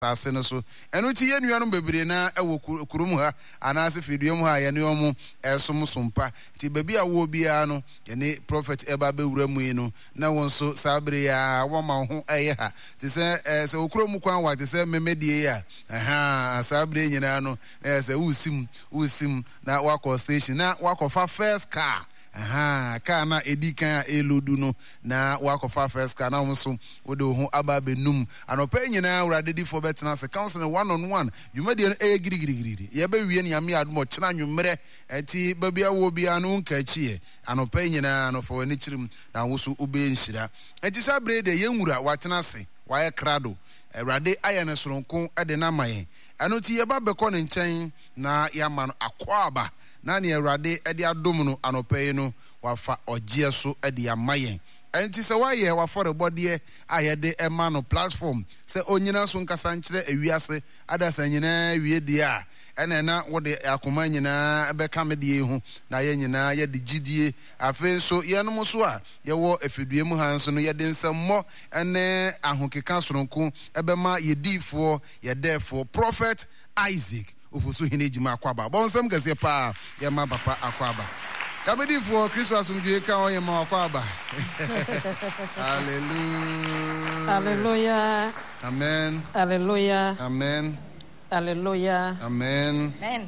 asase so eno ti yenuanom bebre na ewo kurum ha anase fiduom ha ye ne omo esom sompa ti babi a wo bia no ye ne prophet eba bewura mu yi no na wonso sabre ya woma ho eye ha ti se okurom kwan wa ti se memedie ya sabre nyina no se usim na wako station na wako fa first car car na edikan elodu no na wakofa first car na wonso wode ho aba benum anopa nyina urade di for betna se council one on one yumade no girigirigiri ye ba wie ne ame admo chena nwumre eti babia wo bia no nka chie anopa nyina no fo ni chirim na woso ube nhira eti sabre de yenwura watena se waye krado urade aye ne soronko ede na maye anoti ye ba beko ne nchen na yama no akwaba na ne Awurade ede adom no anopae no wafa ogie so ede amayen enti se waye waforebode ayede ema no platform se onyina so nkasa nkyere awiase adasa nyina wie die a ene na wode akoma nyina ebeka medie hu na ye nyina ye de gidie afen so ye no so a ye wo efedue mu han so no ye de nsammo ene ahokeka soronko ebema ye difo ye defo prophet Isaac ofusu hine jima akwaba bonsam kase pa ye ma papa akwaba kabedi for Christmas mdue ka o ye ma akwaba hallelujah hallelujah amen hallelujah amen hallelujah amen amen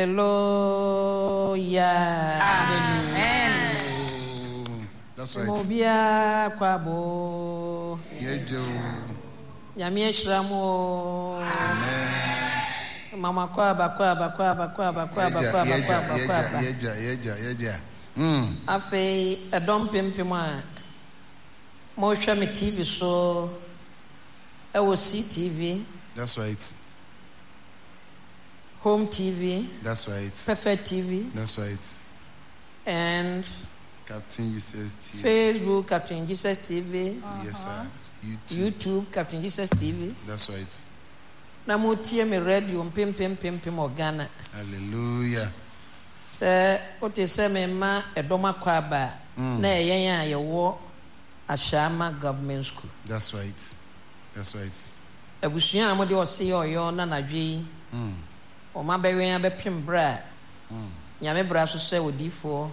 hallelujah amen that's right mobia kwabo yejo nyame shiramo amen mama kwaba yeja afei edom pimpim a mo hwa me TV so ewo CTV that's right Home TV that's right Perfect TV that's right and Captain Jesus TV Facebook Captain Jesus TV yes sir YouTube Captain Jesus TV that's right na mo tie me radio pimpim organa hallelujah se o te se me ma edoma kwaba na eyen a ye wo Ashama government school that's right abusuan mo de o se yo na nadwe o ma bewen abepim bra nyame bra so se odifo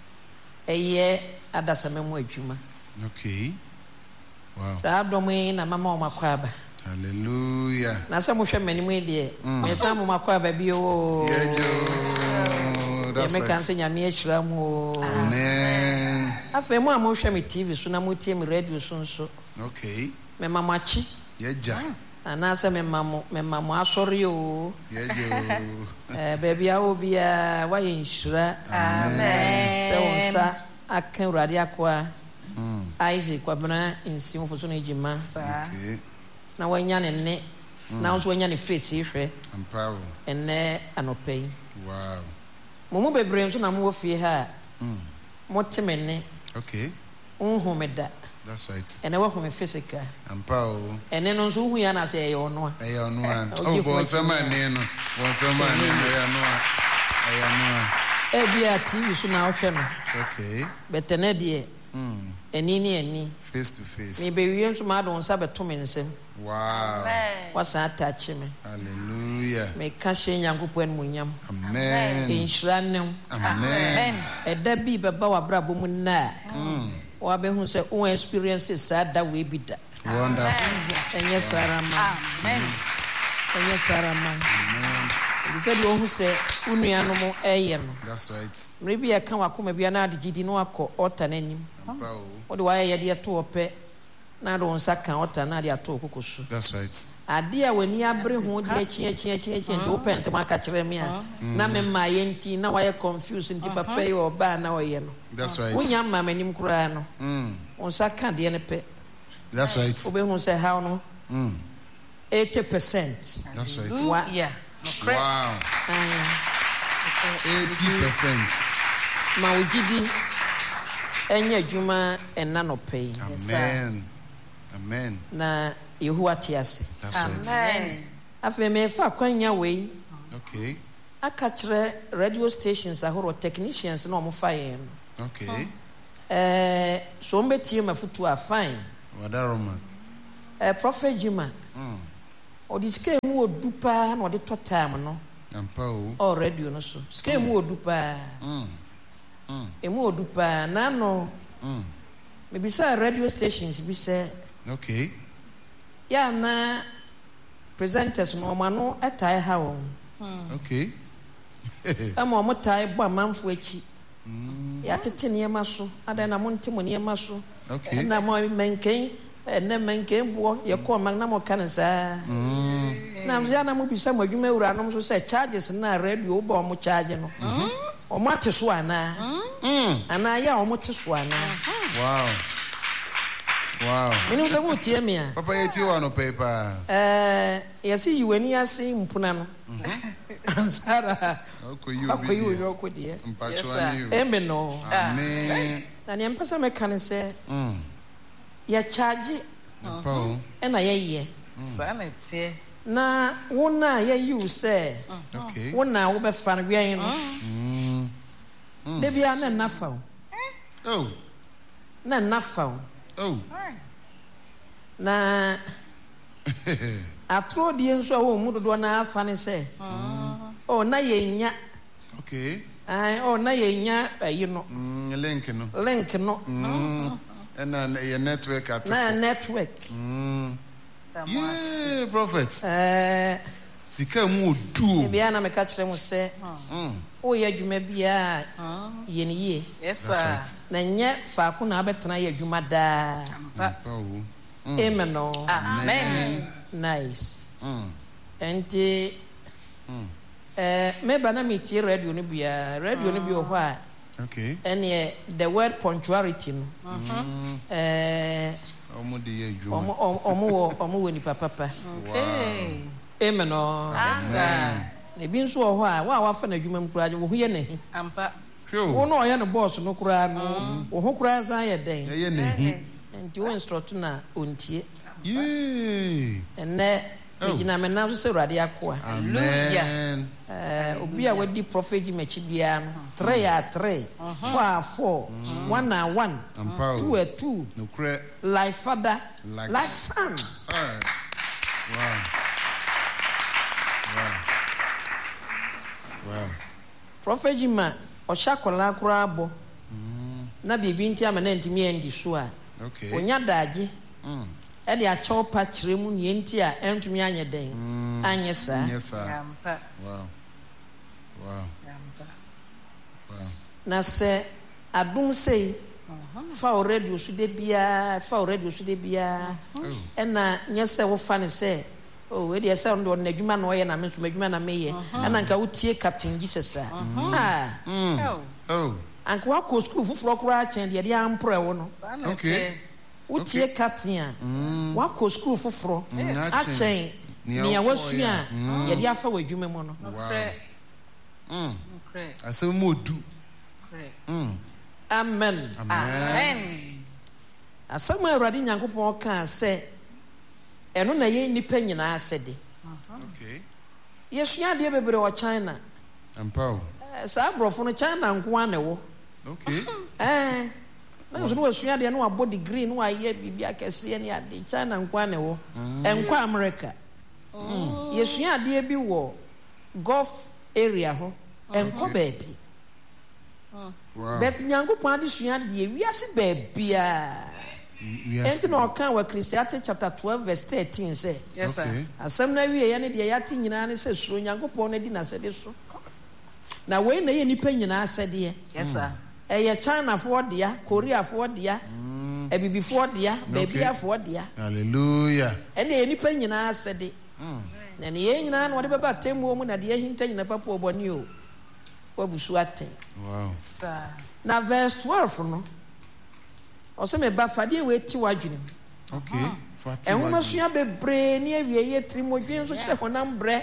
eye adasame mu adwuma okay wow sa domo na mama o makwaba hallelujah na sa mo hwe mani mu de me sa mo makwaba bi o yejo that's right me kan se nyame ahira mu amen afa mu a mo hwe me TV so na mo tie me radio so nso okay me mamachi yeja ana sa me mamo asori o yejo baby a obia wa yinhira amen se wonsa akan urade akwa Isaac kwabena insim foso na ejima okay na wanya ne na nso wanya ne face ihwe amparo enne anopei wow mumu bebre nso na mo fie ha motemene okay unhumeda that's right ene wo home physical amparo ene no nso hu ya na se ye ono a bonsama ne no ya no bia TV so na ohwe no okay betene de eni face to face me be wie nso ma do nsa beto me nsem wow wasa attach me hallelujah me ka hye nyankopon munyam amen inshiranem amen eda bi beba wa brabo mu na wa be hu se o experiences sada we bi da wonderful enye sarama amen enye sarama amen because you say unuanu mo eye no that's right mrebi ya kan wakoma bia na adgidi no akọ ota nanim o de waye yede to ope na do nsa kan ota na de ato kokosu that's right ade a wani abre ho de chie do open to maka kire me a na me ma ye nti na waye confused nti papa ye oba na oye no that's right unya ma manim kura no nsa kan de ne pe that's right obe hu say how no 80% that's right yeah wow 80% ma ujidi enye adwuma enna no pay amen na Yehowa tiase that's right amen afa me fa kwanya we okay aka kire radio stations ahoro technicians na omo fa yen okay so mbetie mafutu a fine wadaroma prophet Jima ɔde sika mu odu paa na ɔde tɔ time no ampa o ɔ radio no so sika mu odu paa emu odu paa na no mebisa radio stations bi sɛ okay ya na presenters no ɔmo ano ɛtae ha wɔn okay ama ɔmo tae bɔ amanfo akyi yɛatete nneɛma so adan na mo nte mo nneɛma so ɛna mo mɛnkɛn ɛnɛ mɛnkɛn boɔ yɛkɔ ɔman na mo ka ne saa na msɛ na mo bisa mo adwuma wura nom so sɛ charges na radio wobɔ ɔmo charge no ɔmo ate so anaa anaa yɛ a ɔmo te so anaa wow menim sɛ motie me a papa yɛtie wɔ no pɛi paa yɛse yi w'ani ase mpona no ansara akɔyi oyi ɔkɔ deɛ ɛmɛ no amen na neɛ mpɛ sɛ mɛka ne sɛ yɛkyagye ɛna yɛyɛ na wo na yɛyi wo sɛ wo na wobɛfa no wɛn no da biara na nna fa wo na nna fa wo na atoro deɛ nso a wɔn mu dodoɔ na afa ne sɛ na yɛnya na yɛnya ayi no link no ɛna yɛ network at na network yeah prophet sika mu odu bia na meka kyerɛ mo sɛ woyɛ adwuma biara yɛ ne yie na nyɛ faako na abɛtena yɛ adwuma daa amen no amen nice enti meba na metie radio no biara radio no bi wɔ hɔ a ɛneɛ the word punctuality no ɔmo de yɛ adwuma ɔmo wɔ nipa papa amen no na ebi nso wɔ hɔ a wo a wafa no adwuma mu koraa wo ho yɛ nahi wo na ɔyɛ no boss no koraa no wo ho koraa san yɛ dɛn ɛyɛ nahi nti wo instruct na ɔntie ɛnɛ megyina me nam so sɛ Awurade akoa amen obi a wadi prophet yi makyi biara no 3 a 3 4 a 4 1 a 1 2 a 2 like father like son wow prophet yi ma ɔhyɛ akwadaa koraa bɔ na biribi nti ama na ntumi ɛndi so a onya daagye ɛde akyɛw pa kyerɛ mu ne nti a ɛntumi anyɛ dɛn anyɛ saa na sɛ adom sei fa wo radio so de biara ɛna nyɛ sɛ wofa ne sɛ ɛdeɛ sɛ ɔno ɔno adwuma na ɔyɛ na me nso adwuma na meyɛ ɛna nka wotie Captain Jesus a anka woakɔ sukuu foforɔ koraa kyɛn deɛ de amporɛ wo no wotie Captain a woakɔ sukuu foforɔ akyɛn nea wasua a yɛde afa wɔ adwuma mu no asɛm mu odu amen asɛm a Awurade Nyankopɔn kaa sɛ ɛno na yɛ nnipa nyinaa sɛde yɛsua adeɛ bebree wɔ China saa aborɔfo no China nko a na ɛwɔ na nso no wasua adeɛ no wabɔ degree no wayɛ biribi akɛseɛ ne ade China nko a na ɛwɔ ɛnkɔ America yɛsua adeɛ bi wɔ Gulf area hɔ ɛnkɔ baabi but Nyankopɔn ade sua adeɛ wiase baabiaa enti na ɔka wɔ Ecclesiastes chapter 12 verse 13 sɛ asɛm na wie yɛ ne deɛ yɛate nyinaa ne sɛ suro Nyankopɔn no di n'asɛde so na wei na yɛ nipa nyinaa asɛdeɛ ɛyɛ Chinafoɔ dea Koreafoɔ dea abibifoɔ dea baabiafoɔ dea hallelujah ɛne yɛ nipa nyinaa asɛde na ne yɛ nyinaa na wɔde bɛba atemmuo mu na deɛ ahinta nyina papa ɔbɔne o wabusu atɛn na verse 12 no ɔsɛ meba fadeɛ wɔati w'adwene mu ɛnwoma sua bebree ne awie yɛ tirimodwen nso hyɛ honam brɛ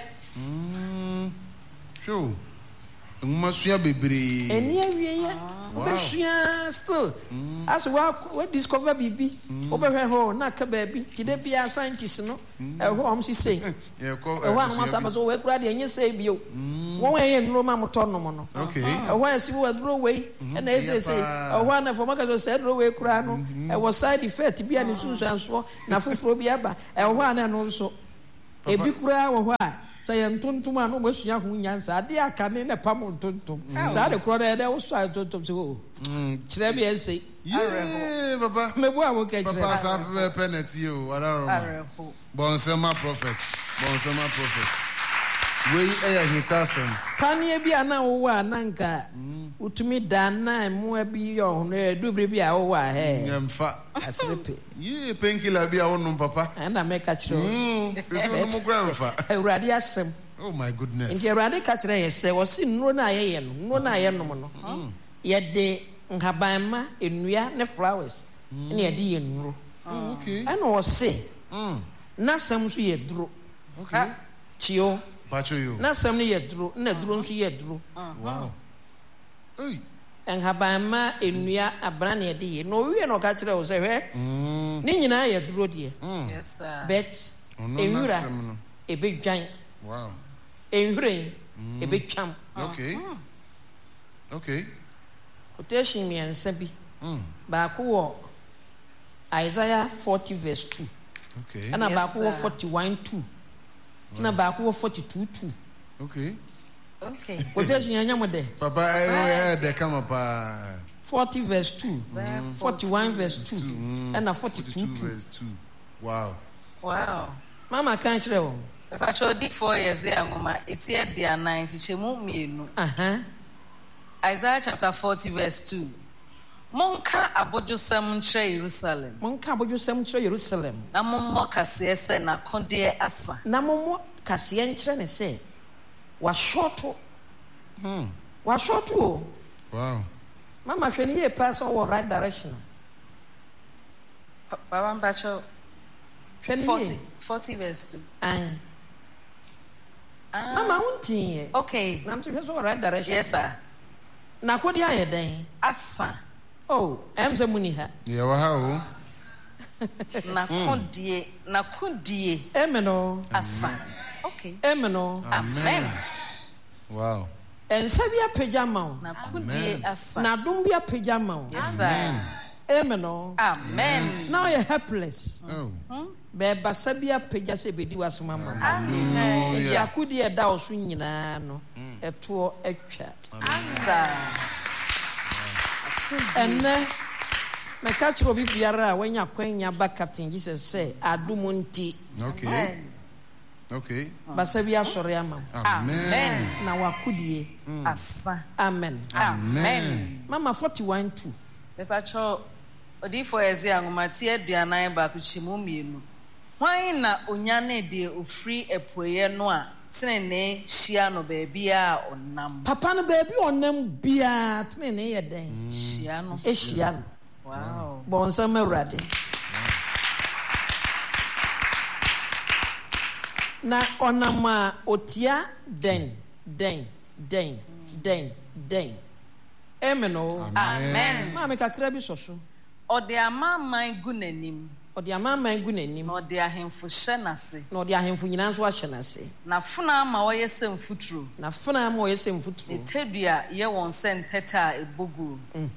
nwoma sua bebree ɛni awie yɛ wobɛsua still asɛ wadiscover biribi wobɛhwɛ hɔ na aka baabi gyide biaa scientist no ɛhɔ ɔm sisei ɛhɔ a nomasa bɛ so wɔakura deɛ ɛnyɛ sɛ bio wɔn ɛyɛ nnuroma motɔ nom no ɛhɔ a ɛsi waduro wei ɛna ɛsesei ɛhɔ a na fɔm aka sɛ sɛ aduro wei koraa no ɛwɔ side effect bi a ne sunsuansoɔ na foforɔ bi aba ɛhɔ a na ɛno nso ebi kura wo ho a say ntontom a no masua ho nyansa ade aka ne pam ntontom sa de kura de wo so ntontom se ho kire bi ense yeah papa mebu a wo ka kire papa sa penalty o araro bonsema prophet we hitasem panie bi ana wo wa nanka utumi dana mu abi yo no dubri bi a wo wa he nyamfa asrepe ye penkiller bi a wonum papa na me ka kire sesi no mo grandfa awurade asem oh my goodness nti awurade ka kire ye se wo si nnuro na ye no no ye de nhabanma enua ne flowers ne ye de ye nnuro okay ana wo se na sam so ye duro okay chio bacho yo na sam ne ye duro na duro so ye duro wow hey nhabanma enua abra ne ye de ye no wie no ka kire wo se hwe ni nyina ye duro de yes sir bet enura ebedwan wow enhure ebetwam okay quotation me ansa bi ba ko wo Isaiah 40 verse 2 okay ana ba ko 41:2 na ba ko 42:2 okay quotation yanya mo de papa de kama pa 40 verse 2 41 verse 2 ana 42 verse 2 wow mama kan kire wo papa show di 4 years ya ngoma etie bia 9 chichemu mienu Isaiah chapter 40 verse 2 Monka abodwosam nkyerɛ Jerusalem na mommɔ kaseɛ sɛ n'akɔdeɛ asa na mommɔ kaseɛ nkyerɛ ne sɛ washɔto wow mama hwɛ ne yɛ pa sɛ wɔ right direction baba mbacho hwɛ ne 40 verse 2 mama wontie okay na mto hwɛ sɛ wɔ right direction yes sir na akɔdeɛ ayɛ dɛn asa em sɛ muni ha yeah wa ha o nakudie emeno asa okay emeno amen wow ensa bi apagya ma wo nakudie asa na dom bi apagya ma wo yes sir emeno amen now you're helpless be basa bi apagya sɛ bedi wasoma ma amen nti akudie da wo so nyinaa no ɛtoɔ atwa asa ene me catch obi biara a wanya kwanya bakatin Jesus say adumu nti okay basa bi asɔre ama amen na wakudie asa amen mama 41:2 pepacho odi for ezi angomati aduanan ba ku chimu mienu hwan na onya ne de ofri epoye no a tenene hia no baabi a onam papa no baabi onam bia tenene yɛ den hia no wow bonsam awurade na onam a otia den amen ma me kakra bi soso ode amaman gu nanim ɔde ahemfo hyɛ n'ase na ɔde ahemfo nyinaa nso ahyɛ n'ase na funa ama wɔyɛ sɛ mfuturo tedua yɛ wɔn sɛ ntɛtɛ a ebogu